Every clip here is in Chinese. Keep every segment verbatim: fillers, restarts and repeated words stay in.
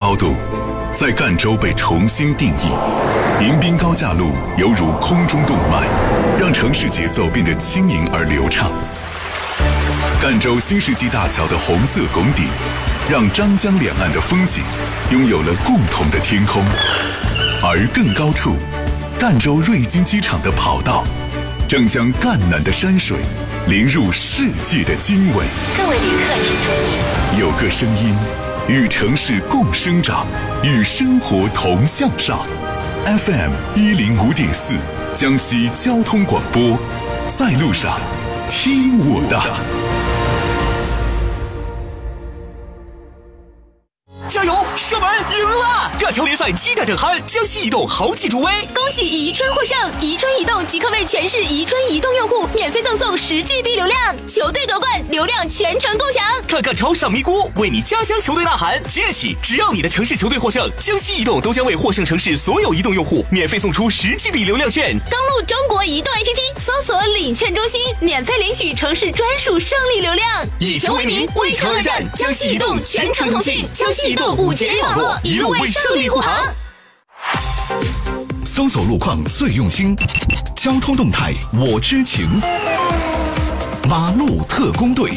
高度在赣州被重新定义。迎宾高架路犹如空中动脉，让城市节奏变得轻盈而流畅。赣州新世纪大桥的红色拱顶，让张江两岸的风景拥有了共同的天空。而更高处，赣州瑞金机场的跑道正将赣南的山水淋入世界的经纬。 各位旅客请注意， 有个声音与城市共生长，与生活同向上。F M 一零五点四，江西交通广播，在路上听我的。 加油！射门赢了！赣超联赛激战正酣，江西移动豪气助威， 恭喜宜春获胜！宜春移动即刻为全市宜春移动用户免费赠送十 G B 流量，球队夺冠，流量全程共享。 看赣超上咪咕，为你家乡球队呐喊！即日起，只要你的城市球队获胜，江西移动都将为获胜城市所有移动用户免费送出十 G B 流量券。 登录中国移动 A P P， 搜索领券中心，免费领取城市专属胜利流量。 以球为名，为城而战，江西移动全程同信，江西移动五 G 网络，一路为胜利护航。 搜索路况最用心，交通动态我知情。马路特工队，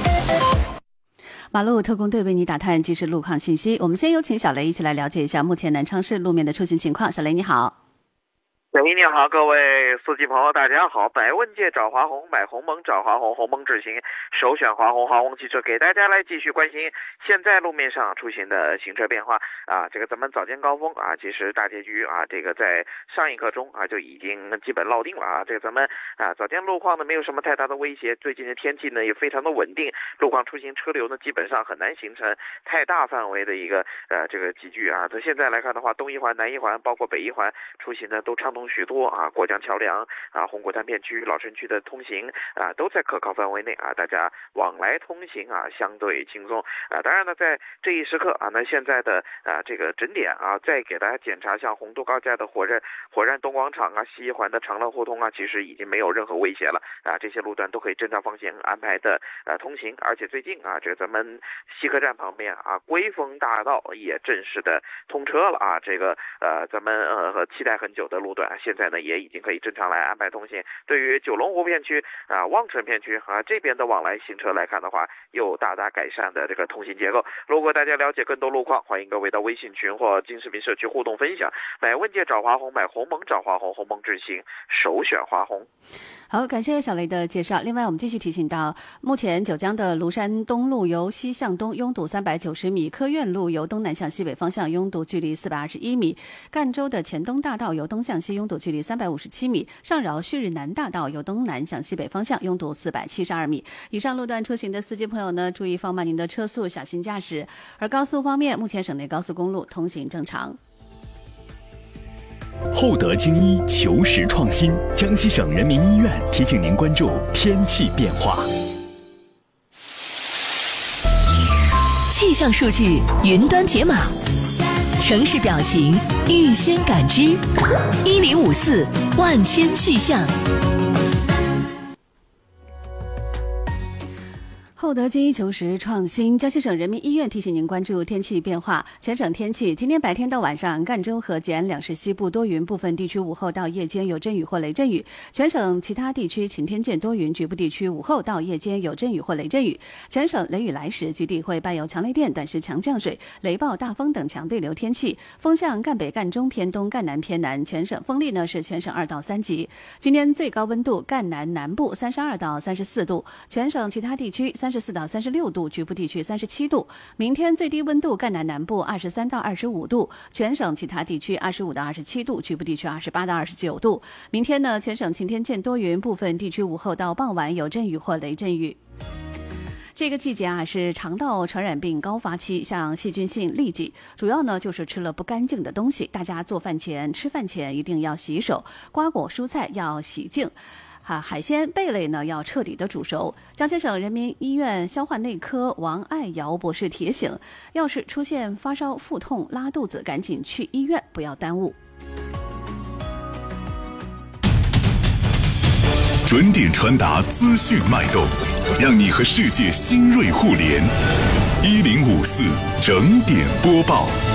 马路特工队为你打探即时路况信息。我们先有请小雷一起来了解一下目前南昌市路面的出行情况。小雷你好。 喂，你好，各位司机朋友，大家好！买问界找华虹，买鸿蒙找华虹，鸿蒙智行首选华虹，华虹汽车给大家来继续关心现在路面上出行的行车变化啊。这个咱们早间高峰啊，其实大结局啊，这个在上一刻钟啊就已经基本落定了啊。这个咱们啊早间路况呢没有什么太大的威胁，最近的天气呢也非常的稳定，路况出行车流呢基本上很难形成太大范围的一个呃这个集聚啊。从现在来看的话，东一环、南一环包括北一环出行呢都畅通许多啊，过江桥梁啊、红果滩片区、老城区的通行啊，都在可靠范围内啊，大家往来通行啊，相对轻松啊。当然呢，在这一时刻啊，那现在的啊这个整点啊，再给大家检查像红渡高架的火车火站东广场啊、西一环的长乐互通啊，其实已经没有任何威胁了啊，这些路段都可以正常放行安排的呃通行。而且最近啊，这个咱们西客站旁边啊，归丰大道也正式的通车了啊，这个呃咱们呃期待很久的路段，现在呢也已经可以正常来安排通行。对于九龙湖片区啊、望城片区啊这边的往来行车来看的话，又大大改善的这个通行结构。如果大家了解更多路况，欢迎各位到微信群或金视频社区互动分享。买问界找华虹，买鸿蒙找华虹，鸿蒙智行首选华虹。 好，感谢小雷的介绍。另外，我们继续提醒到，目前九江的庐山东路由西向东拥堵三百九十米，科院路由东南向西北方向拥堵距离四百二十一米，赣州的黔东大道由东向西拥堵距离三百五十七米，上饶旭日南大道由东南向西北方向拥堵四百七十二米。以上路段出行的司机朋友呢，注意放慢您的车速，小心驾驶。而高速方面，目前省内高速公路通行正常。 厚德精医求实创新，江西省人民医院提醒您关注天气变化。 气象数据云端解码，城市表情预先感知，一零五四万千气象。 厚德精医求实创新，江西省人民医院提醒您关注天气变化。全省天气，今天白天到晚上，赣州和吉安两市西部多云，部分地区午后到夜间有阵雨或雷阵雨。全省其他地区晴天见多云，局部地区午后到夜间有阵雨或雷阵雨。全省雷雨来时，局地会伴有强雷电、短时强降水、雷暴、大风等强对流天气。风向赣北、赣中偏东、赣南偏南。全省风力呢是全省二到三级。今天最高温度，赣南南部三十二到三十四度，全省其他地区三十四到三十六度，局部地区三十七度。明天最低温度，赣南南部二十三到二十五度，全省其他地区二十五到二十七度，局部地区二十八到二十九度。明天呢，全省晴天见多云，部分地区午后到傍晚有阵雨或雷阵雨。这个季节啊是肠道传染病高发期，像细菌性痢疾，主要呢就是吃了不干净的东西。大家做饭前、吃饭前一定要洗手，瓜果蔬菜要洗净。啊，海鲜贝类呢要彻底的煮熟。江西省人民医院消化内科王爱瑶博士提醒，要是出现发烧、腹痛、拉肚子，赶紧去医院，不要耽误。 准点传达资讯脉动，让你和世界新锐互联。一零五四整点播报。